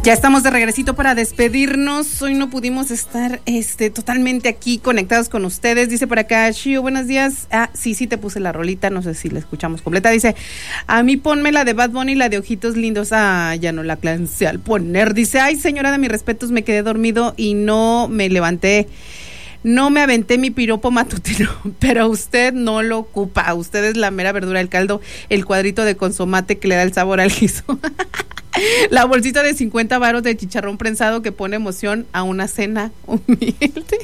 Ya estamos de regresito para despedirnos. Hoy no pudimos estar totalmente aquí conectados con ustedes. Dice por acá, Shio, buenos días. Sí te puse la rolita, no sé si la escuchamos completa. Dice, a mí ponme la de Bad Bunny y la de Ojitos Lindos. Ya no la alcancé al poner. Dice, ay señora, de mis respetos, me quedé dormido y no me levanté. No me aventé mi piropo matutino, pero usted no lo ocupa. Usted es la mera verdura del caldo, el cuadrito de consomate que le da el sabor al guiso. La bolsita de 50 varos de chicharrón prensado que pone emoción a una cena humilde.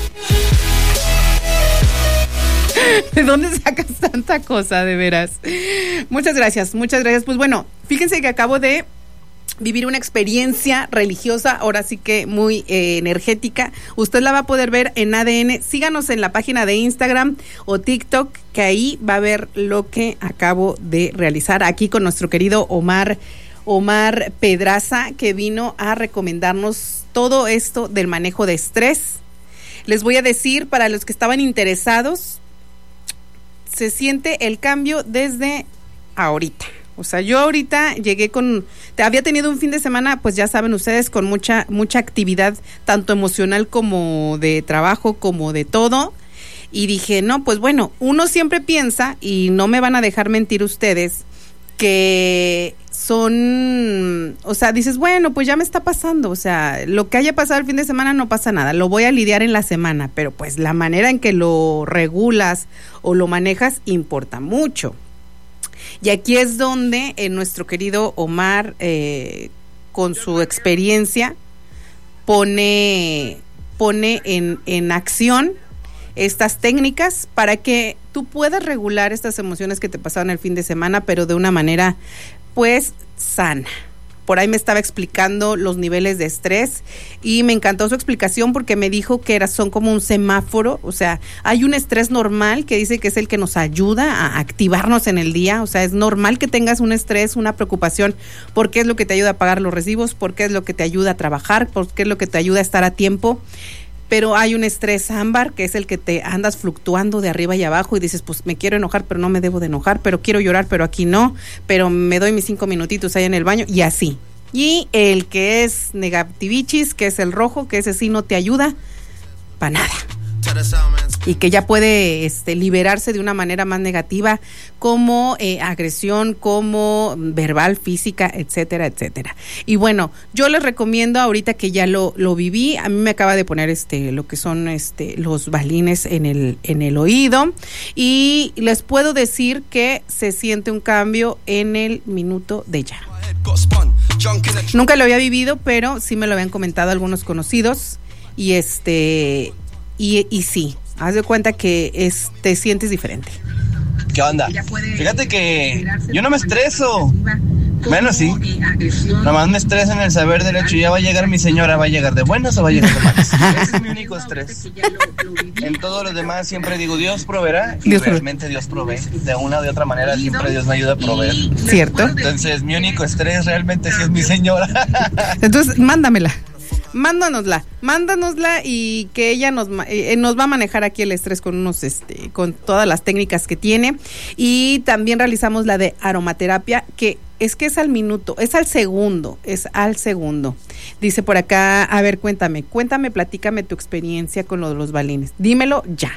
¿De dónde sacas tanta cosa, de veras? Muchas gracias. Pues bueno, fíjense que acabo de vivir una experiencia religiosa, ahora sí que muy energética. Usted la va a poder ver en ADN. Síganos en la página de Instagram o TikTok, que ahí va a ver lo que acabo de realizar aquí con nuestro querido Omar Pedraza, que vino a recomendarnos todo esto del manejo de estrés. Les voy a decir, para los que estaban interesados, se siente el cambio desde ahorita. O sea, yo ahorita había tenido un fin de semana, pues ya saben ustedes, con mucha actividad, tanto emocional como de trabajo, como de todo. Y dije, no, pues bueno, uno siempre piensa, y no me van a dejar mentir ustedes, que dices, bueno, pues ya me está pasando, o sea, lo que haya pasado el fin de semana no pasa nada, lo voy a lidiar en la semana, pero pues la manera en que lo regulas o lo manejas importa mucho. Y aquí es donde nuestro querido Omar, con su experiencia, pone en acción estas técnicas para que tú puedas regular estas emociones que te pasaron el fin de semana, pero de una manera, pues, sana. Por ahí me estaba explicando los niveles de estrés y me encantó su explicación porque me dijo que son como un semáforo. O sea, hay un estrés normal que dice que es el que nos ayuda a activarnos en el día. O sea, es normal que tengas un estrés, una preocupación, porque es lo que te ayuda a pagar los recibos, porque es lo que te ayuda a trabajar, porque es lo que te ayuda a estar a tiempo. Pero hay un estrés ámbar, que es el que te andas fluctuando de arriba y abajo y dices, pues me quiero enojar, pero no me debo de enojar, pero quiero llorar, pero aquí no, pero me doy mis 5 minutitos ahí en el baño, y así. Y el que es negativichis, que es el rojo, que ese sí no te ayuda para nada. Y que ya puede liberarse de una manera más negativa, como agresión, como verbal, física, etcétera, etcétera. Y bueno, yo les recomiendo, ahorita que ya lo viví, a mí me acaba de poner lo que son los balines en el oído, y les puedo decir que se siente un cambio en el minuto de ya. Nunca lo había vivido, pero sí me lo habían comentado algunos conocidos, y y sí, haz de cuenta que te sientes diferente. ¿Qué onda? Fíjate que yo no me estreso. Bueno, sí. Nomás me estreso en el saber del hecho. Ya va a llegar mi señora, ¿va a llegar de buenas o va a llegar de malas? Ese es mi único estrés. En todos los demás siempre digo, Dios proveerá, y realmente Dios provee. De una o de otra manera siempre Dios me ayuda a proveer. ¿Cierto? Entonces mi único estrés realmente sí es mi señora. Entonces, mándanosla y que ella nos va a manejar aquí el estrés con con todas las técnicas que tiene. Y también realizamos la de aromaterapia, que es al minuto, es al segundo. Dice por acá, a ver, cuéntame, platícame tu experiencia con lo de los balines. Dímelo ya.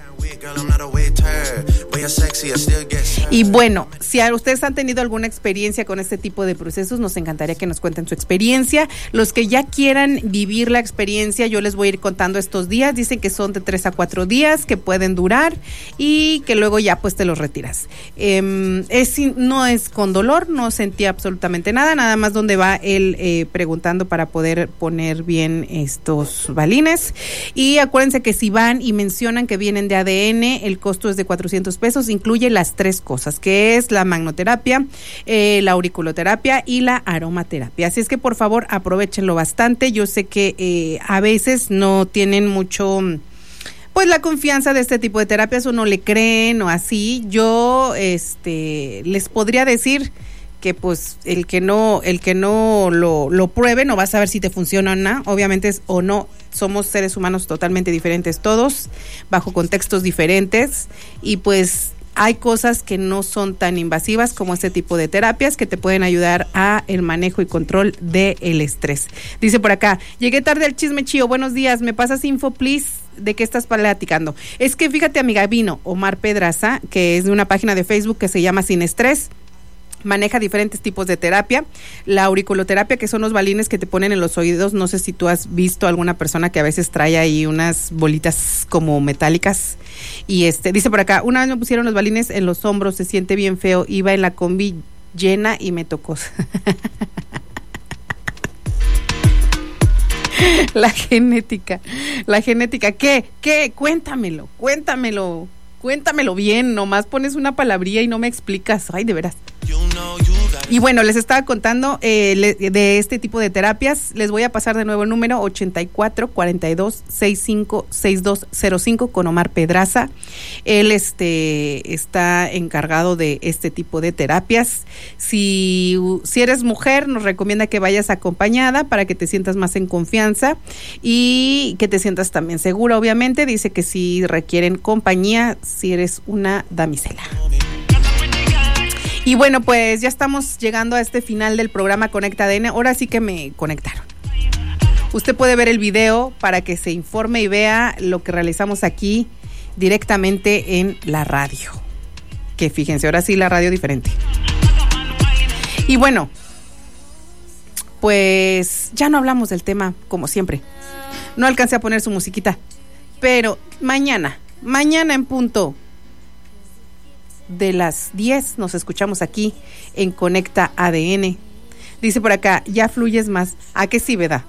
Y bueno, si ustedes han tenido alguna experiencia con este tipo de procesos, nos encantaría que nos cuenten su experiencia. Los que ya quieran vivir la experiencia, yo les voy a ir contando estos días. Dicen que son de 3 a 4 días que pueden durar y que luego ya pues te los retiras. No es con dolor, no sentí absolutamente nada más donde va él preguntando para poder poner bien estos balines. Y acuérdense que si van y mencionan que vienen de ADN, el costo es de $400, incluye las 3 cosas, que es la magnoterapia, la auriculoterapia y la aromaterapia. Así es que por favor aprovechenlo bastante. Yo sé que a veces no tienen mucho pues la confianza de este tipo de terapias, o no le creen o así. Yo les podría decir que pues el que no lo pruebe no va a saber si te funciona o no. Obviamente o no, somos seres humanos totalmente diferentes todos, bajo contextos diferentes, y pues hay cosas que no son tan invasivas como este tipo de terapias que te pueden ayudar a el manejo y control del estrés. Dice por acá, llegué tarde al chisme, Chío, buenos días, ¿me pasas info, please? ¿De qué estás platicando? Es que fíjate, amiga, vino Omar Pedraza, que es de una página de Facebook que se llama Sin Estrés. Maneja diferentes tipos de terapia. La auriculoterapia, que son los balines que te ponen en los oídos. No sé si tú has visto a alguna persona que a veces trae ahí unas bolitas como metálicas. Y dice por acá, una vez me pusieron los balines en los hombros, se siente bien feo. Iba en la combi llena y me tocó. La genética. ¿Qué? Cuéntamelo bien, nomás pones una palabría y no me explicas. Ay, de veras. Y bueno, les estaba contando de este tipo de terapias. Les voy a pasar de nuevo el número 84-42-65-6205 con Omar Pedraza. Él está encargado de este tipo de terapias. Si eres mujer, nos recomienda que vayas acompañada para que te sientas más en confianza y que te sientas también segura, obviamente. Dice que si requieren compañía, si eres una damisela. Y bueno, pues ya estamos llegando a este final del programa Conecta ADN. Ahora sí que me conectaron. Usted puede ver el video para que se informe y vea lo que realizamos aquí directamente en la radio. Que fíjense, ahora sí la radio diferente. Y bueno, pues ya no hablamos del tema como siempre. No alcancé a poner su musiquita. Pero mañana en punto de las 10 nos escuchamos aquí en Conecta ADN. Dice por acá, ya fluyes más. ¿A qué sí, verdad?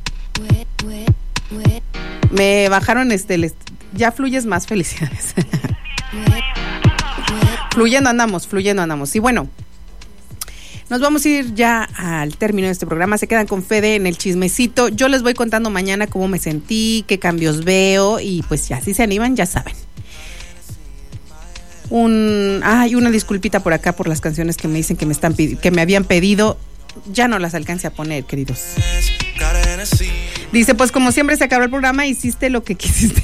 Me bajaron ya fluyes más, felicidades. Fluyendo andamos. Y bueno, nos vamos a ir ya al término de este programa. Se quedan con Fede en el chismecito. Yo les voy contando mañana cómo me sentí, qué cambios veo y pues ya si se animan, ya saben. Una disculpita por acá por las canciones que me dicen que me habían pedido. Ya no las alcancé a poner, queridos. Dice, pues como siempre se acabó el programa, hiciste lo que quisiste.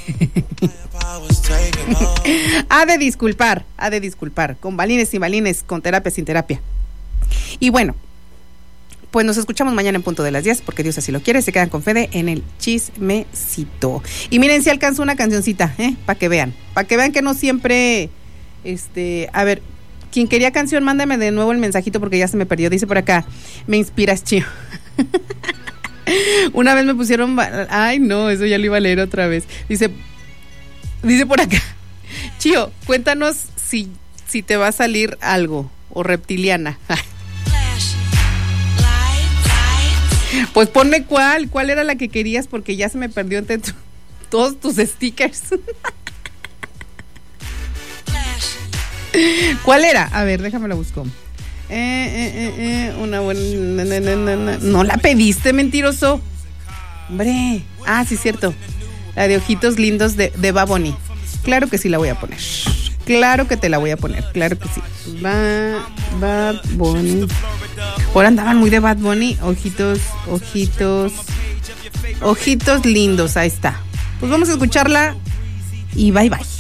Ha de disculpar, con balines sin balines, con terapia sin terapia. Y bueno, pues nos escuchamos mañana en punto de las 10, porque Dios así lo quiere. Se quedan con Fede en el chismecito. Y miren si alcanzo una cancioncita, para que vean que no siempre... a ver, quien quería canción, mándame de nuevo el mensajito porque ya se me perdió. Dice por acá, me inspiras, Chío. Una vez me pusieron... Ay, no, eso ya lo iba a leer otra vez. Dice por acá, Chío, cuéntanos si te va a salir algo, o reptiliana. Pues ponme cuál era la que querías porque ya se me perdió entre todos tus stickers. ¿Cuál era? A ver, déjame la busco. Una buena... No la pediste, mentiroso. Hombre. Ah, sí, cierto. La de ojitos lindos de Bad Bunny. Claro que sí la voy a poner. Claro que te la voy a poner. Claro que sí. Bad Bunny. Ahora andaban muy de Bad Bunny. Ojitos lindos. Ahí está. Pues vamos a escucharla y bye bye.